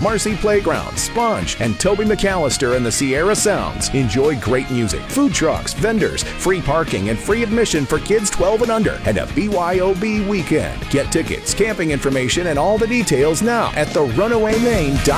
Marcy Playground, Sponge, and Toby McAllister and the Sierra Sounds. Enjoy great music, food trucks, vendors, free parking, and free admission for kids 12 and under, and a BYOB weekend. Get tickets, camping information, and all the details now at therunawaymain.com.